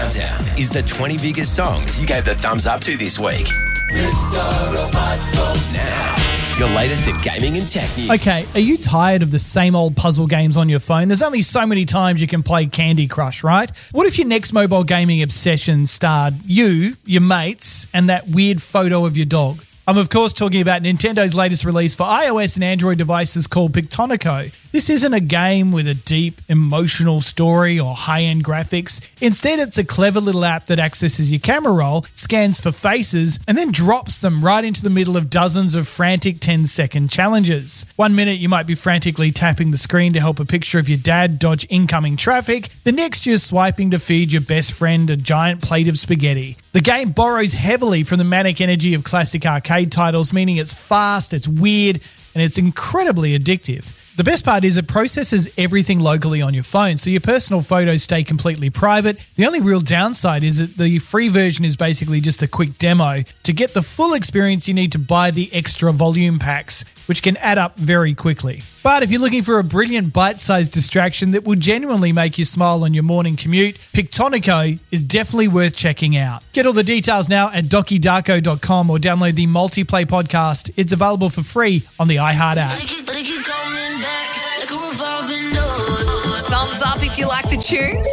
Countdown is the 20 biggest songs you gave the thumbs up to this week. Now, your latest in gaming and tech news. Okay, are you tired of the same old puzzle games on your phone? There's only so many times you can play Candy Crush, right? What if your next mobile gaming obsession starred you, your mates, and that weird photo of your dog? I'm, of course, talking about Nintendo's latest release for iOS and Android devices called Pictonico. This isn't a game with a deep, emotional story or high-end graphics. Instead, it's a clever little app that accesses your camera roll, scans for faces, and then drops them right into the middle of dozens of frantic 10-second challenges. 1 minute, you might be frantically tapping the screen to help a picture of your dad dodge incoming traffic. The next, you're swiping to feed your best friend a giant plate of spaghetti. The game borrows heavily from the manic energy of classic arcade titles, meaning it's fast, it's weird, and it's incredibly addictive. The best part is it processes everything locally on your phone, so your personal photos stay completely private. The only real downside is that the free version is basically just a quick demo. To get the full experience, you need to buy the extra volume packs, which can add up very quickly. But if you're looking for a brilliant bite-sized distraction that will genuinely make you smile on your morning commute, Pictonico is definitely worth checking out. Get all the details now at DokiDarko.com or download the Multiplay podcast. It's available for free on the iHeart app. Thumbs up if you like the tunes.